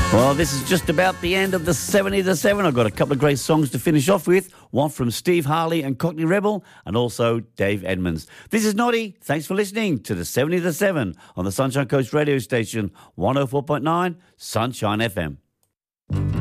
Well, this is just about the end of the 70 to 7. I've got a couple of great songs to finish off with. One from Steve Harley and Cockney Rebel, and also Dave Edmonds. This is Noddy. Thanks for listening to the 70 to 7 on the Sunshine Coast radio station, 104.9 Sunshine FM.